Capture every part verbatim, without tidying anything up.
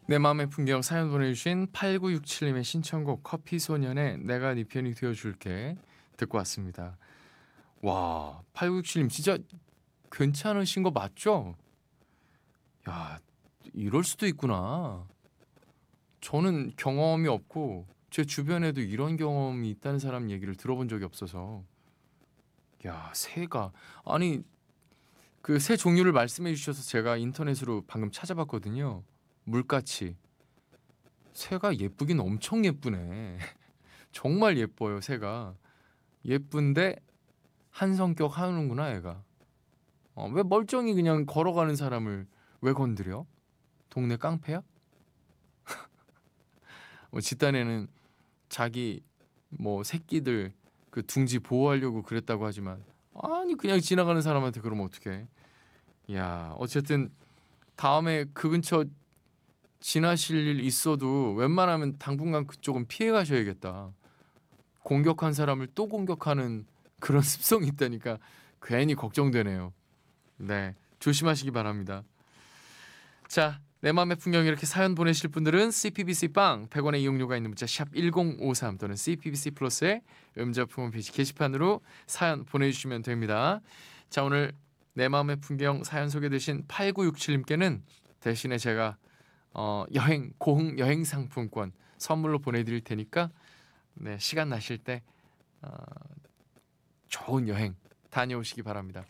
내 마음의 풍경 사연 보내주신 팔구육칠님의 신청곡 커피소년의 내가 네 편이 되어줄게 듣고 왔습니다. 와, 팔구육칠님 진짜 괜찮으신 거 맞죠? 야, 이럴 수도 있구나. 저는 경험이 없고 제 주변에도 이런 경험이 있다는 사람 얘기를 들어본 적이 없어서. 야, 새가 아니 그 새 종류를 말씀해 주셔서 제가 인터넷으로 방금 찾아봤거든요. 물가치. 새가 예쁘긴 엄청 예쁘네. 정말 예뻐요, 새가. 예쁜데 한 성격 하는구나, 애가. 어, 왜 멀쩡히 그냥 걸어가는 사람을 왜 건드려? 동네 깡패야? 뭐 집단에는 자기 뭐 새끼들 그 둥지 보호하려고 그랬다고 하지만 아니 그냥 지나가는 사람한테 그러면 어떡해. 야, 어쨌든 다음에 그 근처 지나실 일 있어도 웬만하면 당분간 그쪽은 피해 가셔야겠다. 공격한 사람을 또 공격하는 그런 습성이 있다니까 괜히 걱정되네요. 네, 조심하시기 바랍니다. 자, 내 맘의 풍경 이렇게 사연 보내실 분들은 씨피비씨 빵 백 원의 이용료가 있는 문자 샵 일공오삼 또는 씨피비씨 플러스의 음자품 홈페이지 게시판으로 사연 보내주시면 됩니다. 자, 오늘 내 맘의 풍경 사연 소개되신 팔구육칠님께는 대신에 제가 어, 여행 고흥 여행 상품권 선물로 보내드릴 테니까 네, 시간 나실 때 어, 좋은 여행 다녀오시기 바랍니다.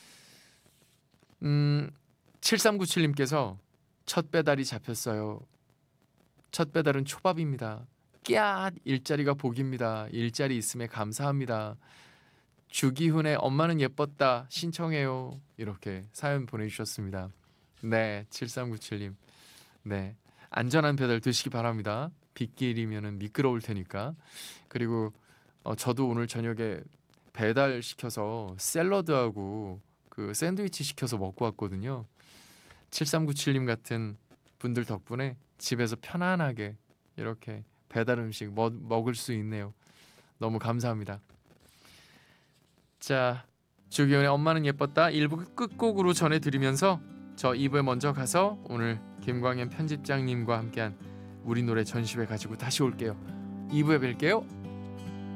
음, 칠삼구칠님께서 첫 배달이 잡혔어요. 첫 배달은 초밥입니다. 끼앗 일자리가 복입니다. 일자리 있음에 감사합니다. 주기훈의 엄마는 예뻤다 신청해요. 이렇게 사연 보내주셨습니다. 네, 칠삼구칠님. 네, 안전한 배달 되시기 바랍니다. 빗길이면 미끄러울 테니까. 그리고 어, 저도 오늘 저녁에 배달 시켜서 샐러드하고 그 샌드위치 시켜서 먹고 왔거든요. 칠삼구칠님 같은 분들 덕분에 집에서 편안하게 이렇게 배달 음식 먹, 먹을 수 있네요. 너무 감사합니다. 자, 주기훈의 엄마는 예뻤다 일 부 끝곡으로 전해드리면서 저 이 부에 먼저 가서 오늘 김광현 편집장님과 함께한 우리 노래 전시회 가지고 다시 올게요. 이 부에 뵐게요.